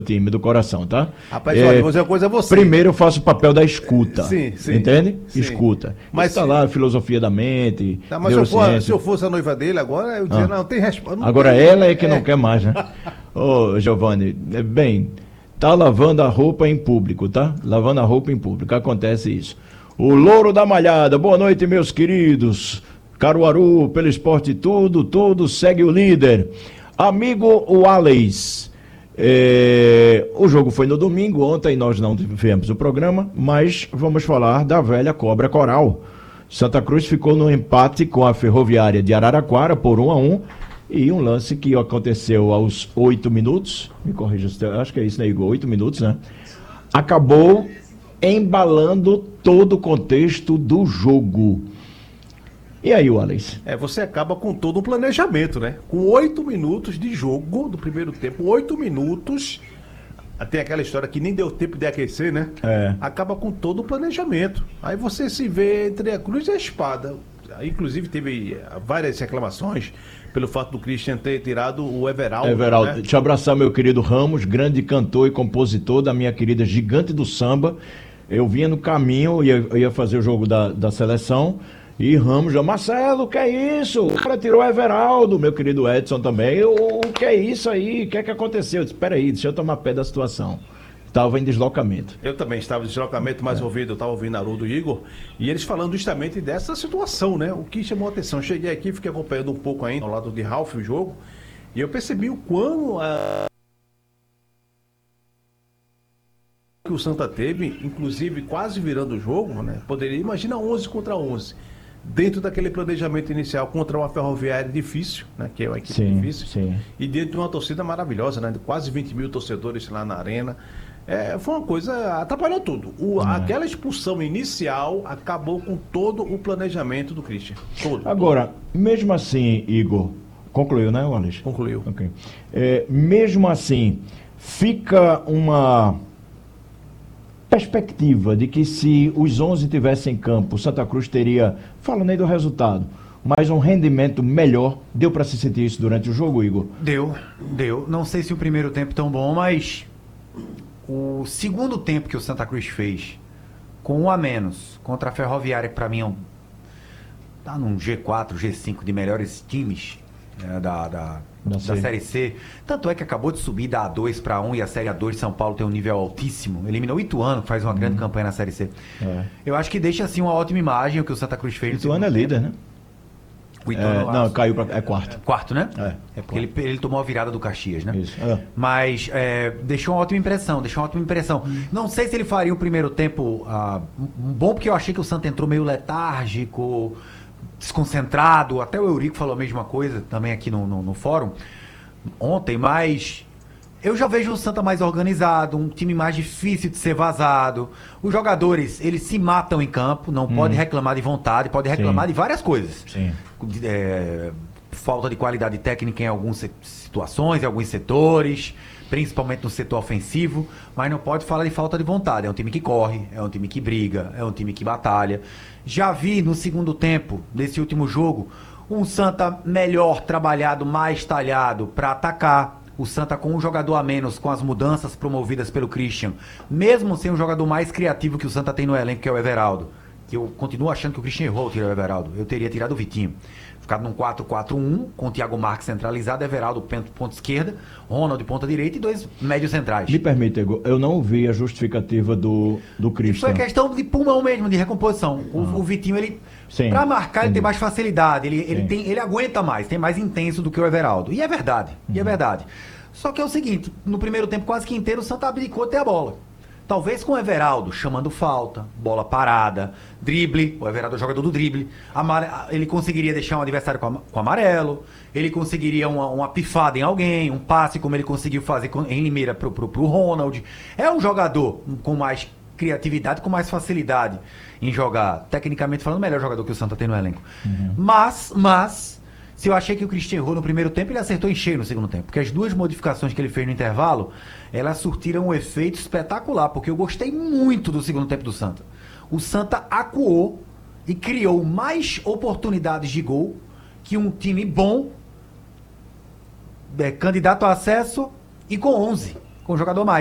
time do coração, tá? Rapaz, olha, vou dizer uma coisa a você. Primeiro eu faço o papel da escuta. Sim, sim. Entende? Sim. Escuta. Mas tá lá a filosofia da mente. Tá, mas se eu fosse a noiva dele agora, eu dizia, não, tem resposta. Agora ela é que não quer mais, né? Ô, Giovanni, bem, tá lavando a roupa em público, tá? Lavando a roupa em público, acontece isso. O Louro da Malhada, boa noite, meus queridos. Caruaru, pelo esporte tudo, segue o líder. Amigo Wallace, o jogo foi no domingo, ontem nós não tivemos o programa, mas vamos falar da velha Cobra Coral. Santa Cruz ficou no empate com a Ferroviária de Araraquara por 1-1, e um lance que aconteceu aos 8 minutos, me corrija, acho que é isso, né, Igor? 8 minutos, né? Acabou embalando todo o contexto do jogo. E aí, Wallace? Você acaba com todo um planejamento, né? Com 8 minutos de jogo do primeiro tempo, 8 minutos, tem aquela história que nem deu tempo de aquecer, né? Acaba com todo o planejamento. Aí você se vê entre a cruz e a espada. Inclusive teve várias reclamações pelo fato do Christian ter tirado o Everaldo. Everaldo, né? Te abraçar, meu querido Ramos, grande cantor e compositor da minha querida Gigante do Samba. Eu vinha no caminho, ia fazer o jogo da seleção, e Ramos, Marcelo, o que é isso? O cara tirou o Everaldo, meu querido Edson também. O que é isso aí? O que é que aconteceu? Eu disse, peraí, deixa eu tomar pé da situação. Estava em deslocamento. Eu também estava em deslocamento, mas eu estava ouvindo Haroldo e Igor, e eles falando justamente dessa situação, né? O que chamou a atenção. Eu cheguei aqui, fiquei acompanhando um pouco ainda ao lado de Ralf o jogo, e eu percebi o quão que o Santa teve, inclusive quase virando o jogo, né? Poderia, imagina 11 contra 11. Dentro daquele planejamento inicial contra uma Ferroviária difícil, né? Que é uma equipe difícil. Sim. E dentro de uma torcida maravilhosa, né? Quase 20 mil torcedores lá na arena. Foi uma coisa, atrapalhou tudo. Aquela expulsão inicial acabou com todo o planejamento do Christian. Agora, mesmo assim, Igor, concluiu, né, Wallace? Concluiu. Okay. Mesmo assim, fica uma perspectiva de que se os 11 tivessem em campo, Santa Cruz teria, falando aí do resultado, mas um rendimento melhor. Deu para se sentir isso durante o jogo, Igor? Deu. Não sei se o primeiro tempo tão bom, mas o segundo tempo que o Santa Cruz fez, com 1 a menos, contra a Ferroviária, que para mim tá num G4, G5 de melhores times da Série C. Tanto é que acabou de subir da A2 para A1, e a Série A2 de São Paulo tem um nível altíssimo. Eliminou o Ituano, que faz uma grande campanha na Série C. Eu acho que deixa assim uma ótima imagem o que o Santa Cruz fez. O Ituano é líder, né? O Ituano não, caiu para quarto. Quarto, né? É porque ele tomou a virada do Caxias, né? Isso. Mas deixou uma ótima impressão. Não sei se ele faria o primeiro tempo bom, porque eu achei que o Santa entrou meio letárgico, desconcentrado. Até o Eurico falou a mesma coisa também aqui no fórum ontem, mas eu já vejo o Santa mais organizado, um time mais difícil de ser vazado. Os jogadores, eles se matam em campo, não pode reclamar de vontade, pode reclamar de várias coisas. Sim. Falta de qualidade técnica em algumas situações, em alguns setores, principalmente no setor ofensivo, mas não pode falar de falta de vontade. É um time que corre, é um time que briga, é um time que batalha. Já vi no segundo tempo desse último jogo um Santa melhor trabalhado, mais talhado para atacar. O Santa com um jogador a menos, com as mudanças promovidas pelo Christian, mesmo sem um jogador mais criativo que o Santa tem no elenco, que é o Everaldo, que eu continuo achando que o Christian errou ao tirar o Everaldo. Eu teria tirado o Vitinho. Ficado num 4-4-1, com o Thiago Marques centralizado, Everaldo ponta esquerda, Ronald ponta direita e 2 médios centrais. Me permite, Igor, eu não ouvi a justificativa do Christian. Isso é questão de pulmão mesmo, de recomposição. O Vitinho, ele, pra marcar, ele tem mais facilidade, ele aguenta mais, tem mais intenso do que o Everaldo. E é verdade, Só que é o seguinte, no primeiro tempo quase que inteiro o Santa abdicou até a bola. Talvez com o Everaldo chamando falta, bola parada, drible, o Everaldo é o jogador do drible, ele conseguiria deixar um adversário com amarelo, ele conseguiria uma pifada em alguém, um passe como ele conseguiu fazer em Limeira pro Ronald. É um jogador com mais criatividade, com mais facilidade em jogar, tecnicamente falando, o melhor jogador que o Santa tem no elenco. Mas se eu achei que o Christian errou no primeiro tempo, ele acertou em cheio no segundo tempo. Porque as 2 modificações que ele fez no intervalo, elas surtiram um efeito espetacular. Porque eu gostei muito do segundo tempo do Santa. O Santa acuou e criou mais oportunidades de gol que um time bom, candidato a acesso, e com 11. com um jogador a mais.